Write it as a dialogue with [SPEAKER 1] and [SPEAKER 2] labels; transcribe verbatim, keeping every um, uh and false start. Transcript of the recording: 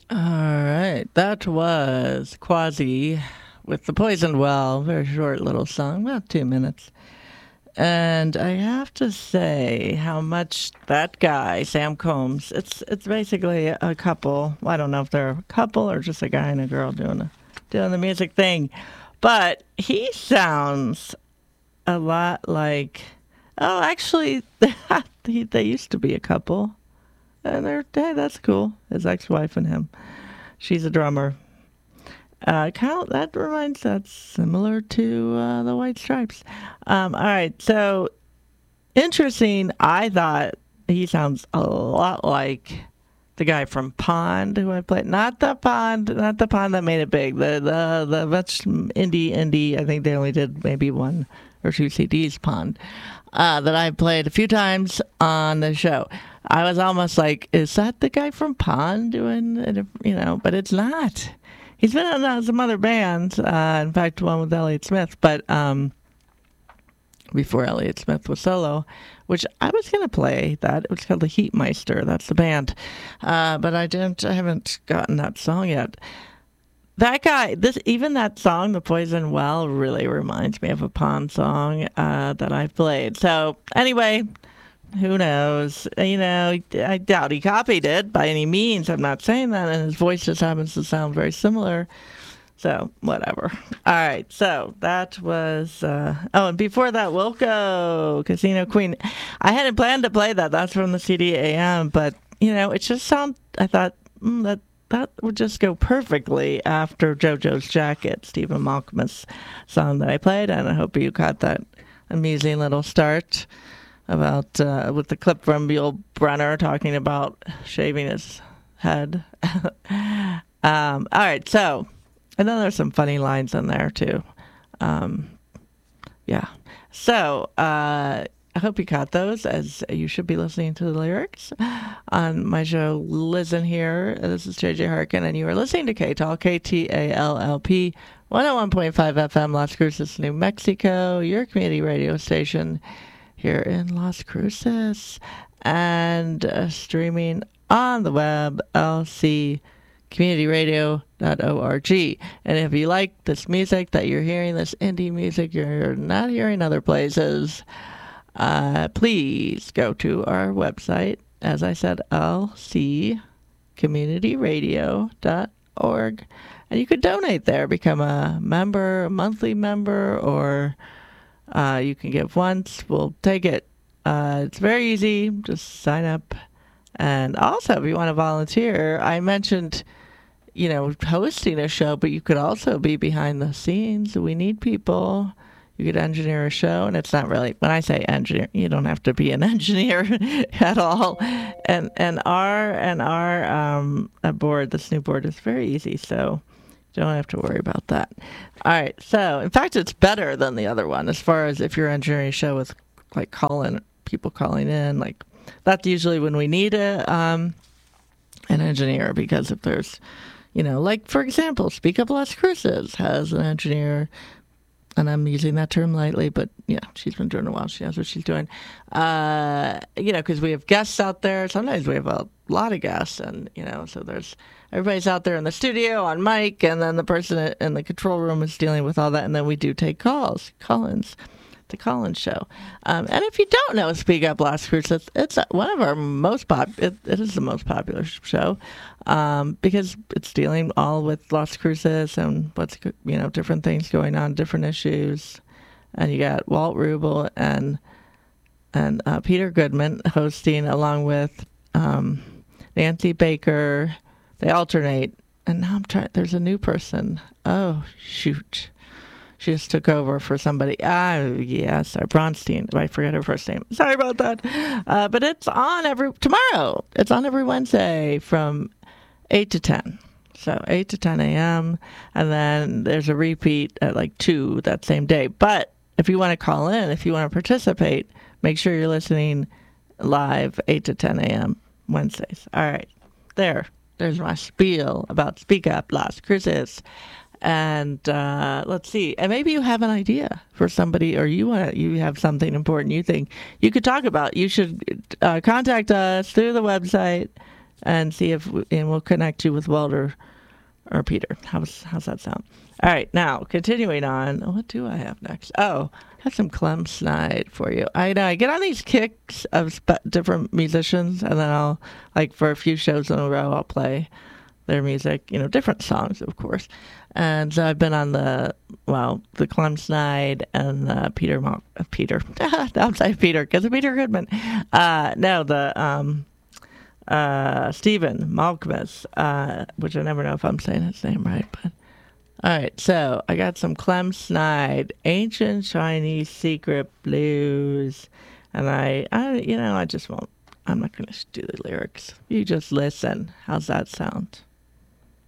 [SPEAKER 1] All right, that was Quasi with The Poisoned Well. Very short little song, about two minutes. And I have to say how much that guy, Sam Combs, it's it's basically a couple. I don't know if they're a couple or just a guy and a girl doing a, doing the music thing. But he sounds a lot like, oh, actually, they, they used to be a couple. And they're, hey, that's cool. His ex-wife and him. She's a drummer. Uh, kind of, that reminds, that's similar to uh, the White Stripes. Um, all right, so interesting. I thought he sounds a lot like the guy from Pond who I played. Not the Pond, not the Pond that made it big. The the the much indie indie. I think they only did maybe one or two C Ds. Pond uh, that I played a few times on the show. I was almost like, is that the guy from Pond doing it? You know, but it's not. He's been in some other bands. Uh, in fact, one with Elliott Smith, but um, before Elliott Smith was solo, which I was going to play that. It was called the Heatmeister. That's the band. Uh, but I didn't, I haven't gotten that song yet. That guy, this even that song, The Poison Well, really reminds me of a Pond song uh, that I played. So anyway, who knows? You know, I doubt he copied it by any means. I'm not saying that. And his voice just happens to sound very similar. So, whatever. All right. So, that was... Uh, oh, and before that, Wilco, Casino Queen. I hadn't planned to play that. That's from the C D A M. But, you know, it just sounds... I thought mm, that that would just go perfectly after JoJo's Jacket, Stephen Malkmus song that I played. And I hope you caught that amusing little start about uh, with the clip from Yul Brynner talking about shaving his head. um, all right, so, and then there's some funny lines in there too. Um, yeah, so uh, I hope you caught those, as you should be listening to the lyrics on my show. Listen here. This is J J Harkin, and you are listening to K-Talk, K T A L L P, one oh one point five F M, Las Cruces, New Mexico, your community radio station here in Las Cruces, and uh, streaming on the web, l c community radio dot org. And if you like this music that you're hearing, this indie music you're not hearing other places, uh, please go to our website, as I said, l c community radio dot org, and you could donate there, become a member, a monthly member, or Uh, you can give once. We'll take it. Uh, it's very easy. Just sign up. And also, if you want to volunteer, I mentioned, you know, hosting a show, but you could also be behind the scenes. We need people. You could engineer a show, and it's not really, when I say engineer, you don't have to be an engineer at all. And and our and our um board, this new board, is very easy. So don't have to worry about that. All right. So, in fact, it's better than the other one as far as if you're engineering a show with, like, calling people calling in. Like, that's usually when we need a um, an engineer, because if there's, you know, like, for example, Speak Up Las Cruces has an engineer, and I'm using that term lightly, but, yeah, she's been doing it a while. She knows what she's doing. Uh, you know, because we have guests out there. Sometimes we have a lot of guests, and, you know, so there's... Everybody's out there in the studio on mic, and then the person in the control room is dealing with all that, and then we do take calls, call-ins, the call-in show. Um, and if you don't know Speak Up Las Cruces, it's one of our most pop. It, it is the most popular show um, because it's dealing all with Las Cruces and what's, you know, different things going on, different issues. And you got Walt Rubel and and uh, Peter Goodman hosting, along with um, Nancy Baker. They alternate, and now I'm trying. There's a new person. Oh shoot, she just took over for somebody. Ah, yes, our Bronstein. I forget her first name. Sorry about that. Uh, but it's on every tomorrow. It's on every Wednesday from eight to ten. So eight to ten a.m. and then there's a repeat at like two that same day. But if you want to call in, if you want to participate, make sure you're listening live eight to ten a.m. Wednesdays. All right, there. There's my spiel about Speak Up Las Cruces. And uh, let's see. And maybe you have an idea for somebody, or you want you have something important you think you could talk about. You should uh, contact us through the website, and see if we, and we'll connect you with Walter or Peter. How's how's that sound? All right, now continuing on. What do I have next? Oh, I have some Clem Snide for you. I know I get on these kicks of sp- different musicians, and then I'll like for a few shows in a row I'll play their music. You know, different songs, of course. And so I've been on the well, the Clem Snide and uh, Peter Mal- uh, Peter. I'm saying Peter because of Peter Goodman. Uh, no, the um. Uh, Stephen Malkmus, uh, which I never know if I'm saying his name right, but all right. So I got some Clem Snide, Ancient Chinese Secret Blues, and I, I, you know, I just won't. I'm not going to do the lyrics. You just listen. How's that sound?